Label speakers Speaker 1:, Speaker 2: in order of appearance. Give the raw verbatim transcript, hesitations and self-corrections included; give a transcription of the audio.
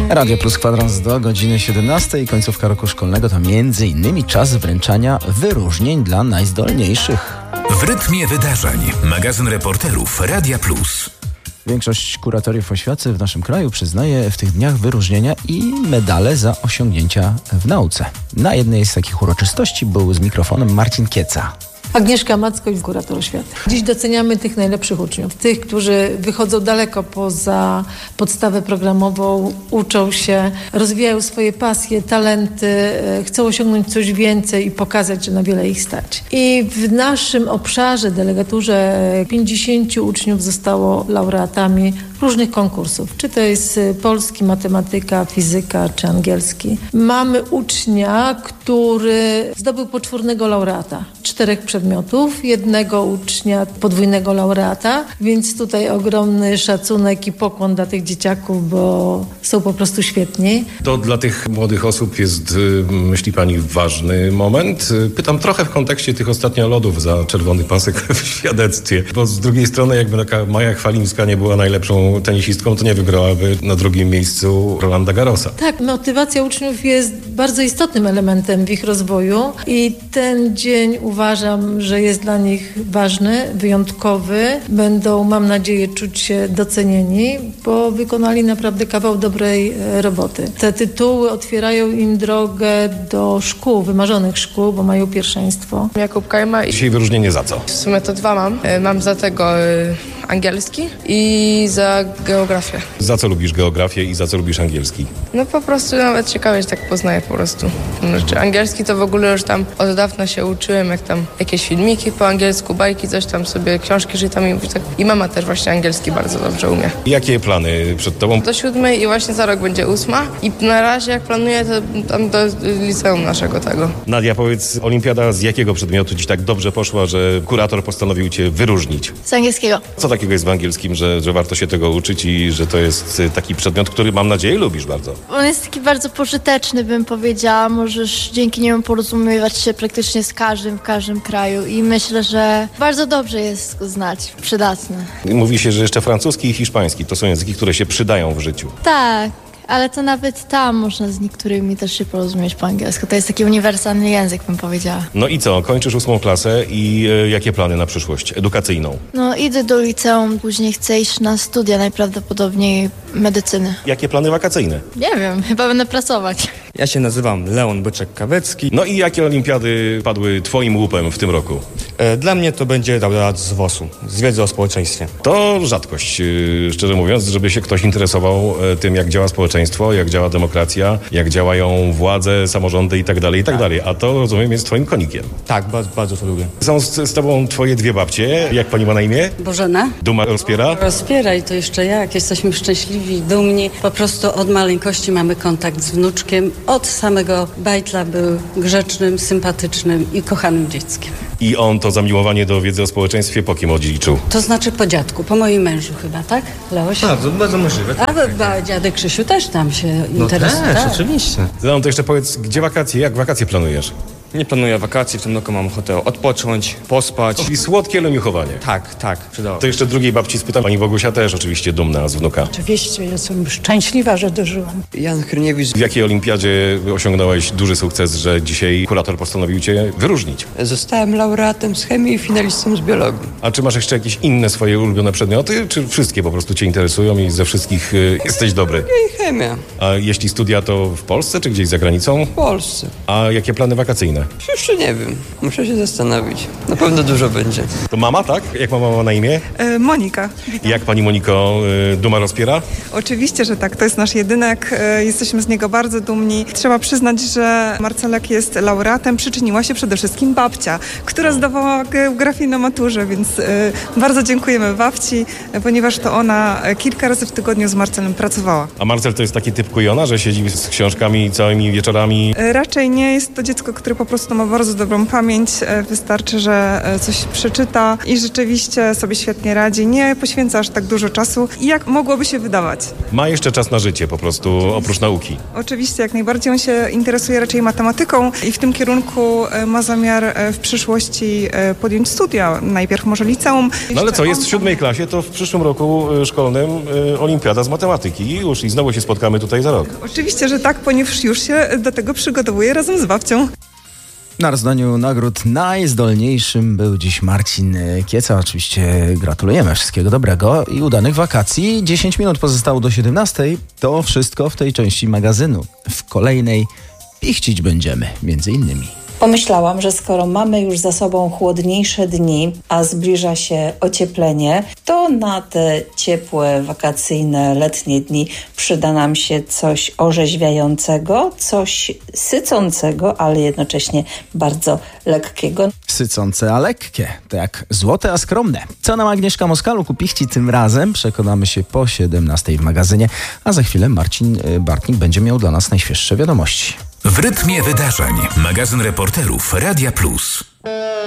Speaker 1: Radio Plus Kwadrans do godziny siedemnastej. Końcówka roku szkolnego to między innymi czas wręczania wyróżnień dla najzdolniejszych.
Speaker 2: W rytmie wydarzeń. Magazyn reporterów Radia Plus.
Speaker 1: Większość kuratoriów oświaty w naszym kraju przyznaje w tych dniach wyróżnienia i medale za osiągnięcia w nauce. Na jednej z takich uroczystości był z mikrofonem Marcin Kieca.
Speaker 3: Agnieszka Macko, kurator oświaty. Dziś doceniamy tych najlepszych uczniów, tych, którzy wychodzą daleko poza podstawę programową, uczą się, rozwijają swoje pasje, talenty, chcą osiągnąć coś więcej i pokazać, że na wiele ich stać. I w naszym obszarze, delegaturze, pięćdziesięciu uczniów zostało laureatami różnych konkursów. Czy to jest polski, matematyka, fizyka czy angielski. Mamy ucznia, który zdobył poczwórnego laureata. Czterech przedmiotów, jednego ucznia podwójnego laureata, więc tutaj ogromny szacunek i pokłon dla tych dzieciaków, bo są po prostu świetni.
Speaker 4: To dla tych młodych osób jest, myśli pani, ważny moment? Pytam trochę w kontekście tych ostatnio lodów za czerwony pasek w świadectwie, bo z drugiej strony jakby taka Maja Chwalimska nie była najlepszą tenisistką, to nie wygrałaby na drugim miejscu Rolanda Garrosa.
Speaker 3: Tak, motywacja uczniów jest bardzo istotnym elementem w ich rozwoju i ten dzień uważam, że jest dla nich ważny, wyjątkowy. Będą, mam nadzieję, czuć się docenieni, bo wykonali naprawdę kawał dobrej roboty. Te tytuły otwierają im drogę do szkół, wymarzonych szkół, bo mają pierwszeństwo.
Speaker 5: Jakub Kajma.
Speaker 4: Dzisiaj wyróżnienie za co?
Speaker 5: W sumie to dwa mam. Mam za tego angielski i za geografię.
Speaker 4: Za co lubisz geografię i za co lubisz angielski?
Speaker 5: No po prostu nawet ciekawie, że tak poznaję po prostu. Znaczy, angielski to w ogóle już tam od dawna się uczyłem, jak tam jakieś filmiki po angielsku, bajki, coś tam sobie, książki czytam i, tak. I mama też właśnie angielski bardzo dobrze umie.
Speaker 4: Jakie plany przed tobą?
Speaker 5: Do siódmej i właśnie za rok będzie ósma i na razie jak planuję to tam do liceum naszego tego.
Speaker 4: Nadia, powiedz, olimpiada z jakiego przedmiotu dziś tak dobrze poszła, że kurator postanowił cię wyróżnić?
Speaker 6: Z angielskiego.
Speaker 4: Co takiego jest w angielskim, że, że warto się tego uczyć i że to jest taki przedmiot, który mam nadzieję lubisz bardzo?
Speaker 6: On jest taki bardzo pożyteczny, bym powiedziała. Możesz dzięki niemu porozumiewać się praktycznie z każdym w każdym kraju i myślę, że bardzo dobrze jest go znać, przydatny.
Speaker 4: Mówi się, że jeszcze francuski i hiszpański to są języki, które się przydają w życiu.
Speaker 6: Tak. Ale to nawet tam można z niektórymi też się porozumieć po angielsku. To jest taki uniwersalny język, bym powiedziała.
Speaker 4: No i co? Kończysz ósmą klasę i e, jakie plany na przyszłość edukacyjną?
Speaker 6: No idę do liceum, później chcę iść na studia, najprawdopodobniej medycyny.
Speaker 4: Jakie plany wakacyjne?
Speaker 6: Nie wiem, chyba będę pracować.
Speaker 7: Ja się nazywam Leon Byczek-Kawecki.
Speaker 4: No i jakie olimpiady padły twoim łupem w tym roku?
Speaker 7: E, Dla mnie to będzie laureat z wosu, z wiedzy o społeczeństwie.
Speaker 4: To rzadkość, e, szczerze mówiąc, żeby się ktoś interesował e, tym, jak działa społeczeństwo, jak działa demokracja, jak działają władze, samorządy i tak dalej, i tak dalej. A to, rozumiem, jest twoim konikiem.
Speaker 7: Tak, bardzo, bardzo to lubię.
Speaker 4: Są z, z tobą twoje dwie babcie. Jak pani ma na imię?
Speaker 8: Bożena.
Speaker 4: Duma rozpiera?
Speaker 8: Rozpiera i to jeszcze jak. Jesteśmy szczęśliwi, dumni. Po prostu od maleńkości mamy kontakt z wnuczkiem. Od samego bajtla był grzecznym, sympatycznym i kochanym dzieckiem.
Speaker 4: I on to zamiłowanie do wiedzy o społeczeństwie po kim odziedziczył?
Speaker 8: To znaczy po dziadku, po moim mężu chyba, tak, Leoś?
Speaker 7: Bardzo, bardzo możliwe.
Speaker 8: A bo dziadek Krzysiu też tam się
Speaker 7: No
Speaker 8: interesuje.
Speaker 7: też,
Speaker 8: tak.
Speaker 7: oczywiście.
Speaker 4: No to jeszcze powiedz, gdzie wakacje, jak wakacje planujesz?
Speaker 7: Nie planuję wakacji, w tym roku mam ochotę odpocząć, pospać.
Speaker 4: Czyli słodkie leniuchowanie.
Speaker 7: Tak, tak, przydało.
Speaker 4: To jeszcze drugiej babci spytam, pani Bogusia też oczywiście dumna z wnuka.
Speaker 9: Oczywiście, jestem szczęśliwa, że dożyłam.
Speaker 10: Jan Hryniewicz.
Speaker 4: W jakiej olimpiadzie osiągnąłeś duży sukces, że dzisiaj kurator postanowił cię wyróżnić?
Speaker 10: Zostałem laureatem z chemii i finalistą z biologii.
Speaker 4: A czy masz jeszcze jakieś inne swoje ulubione przedmioty, czy wszystkie po prostu cię interesują i ze wszystkich y, jesteś dobry?
Speaker 10: I chemia.
Speaker 4: A jeśli studia, to w Polsce, czy gdzieś za granicą?
Speaker 10: W Polsce.
Speaker 4: A jakie plany wakacyjne?
Speaker 10: Jeszcze nie wiem. Muszę się zastanowić. Na pewno dużo będzie.
Speaker 4: To mama, tak? Jak mama ma na imię?
Speaker 11: E, Monika. Witam.
Speaker 4: Jak pani Moniko, y, duma rozpiera?
Speaker 11: Oczywiście, że tak. To jest nasz jedynek. E, jesteśmy z niego bardzo dumni. Trzeba przyznać, że Marcelek jest laureatem. Przyczyniła się przede wszystkim babcia, która zdawała geografię na maturze, więc e, bardzo dziękujemy babci, e, ponieważ to ona kilka razy w tygodniu z Marcelem pracowała.
Speaker 4: A Marcel to jest taki typ kujona, że siedzi z książkami całymi wieczorami?
Speaker 11: E, raczej nie jest to dziecko, które po prostu ma bardzo dobrą pamięć. Wystarczy, że coś przeczyta i rzeczywiście sobie świetnie radzi. Nie poświęca aż tak dużo czasu, jak mogłoby się wydawać.
Speaker 4: Ma jeszcze czas na życie po prostu, oprócz nauki.
Speaker 11: Oczywiście, jak najbardziej. On się interesuje raczej matematyką i w tym kierunku ma zamiar w przyszłości podjąć studia. Najpierw może liceum.
Speaker 4: No ale co, jest w siódmej klasie, to w przyszłym roku szkolnym y, olimpiada z matematyki i już i znowu się spotkamy tutaj za rok.
Speaker 11: Oczywiście, że tak, ponieważ już się do tego przygotowuje razem z babcią.
Speaker 1: Na rozdaniu nagród najzdolniejszym był dziś Marcin Kieca. Oczywiście gratulujemy, wszystkiego dobrego i udanych wakacji. dziesięć minut pozostało do siedemnastej. To wszystko w tej części magazynu. W kolejnej pichcić będziemy, między innymi.
Speaker 12: Pomyślałam, że skoro mamy już za sobą chłodniejsze dni, a zbliża się ocieplenie, to na te ciepłe, wakacyjne, letnie dni przyda nam się coś orzeźwiającego, coś sycącego, ale jednocześnie bardzo lekkiego.
Speaker 1: Sycące, a lekkie. To jak złote, a skromne. Co nam Agnieszka Moskalu pichci tym razem? Przekonamy się po siedemnastej w magazynie, a za chwilę Marcin Bartnik będzie miał dla nas najświeższe wiadomości.
Speaker 2: W rytmie wydarzeń. Magazyn reporterów Radia Plus.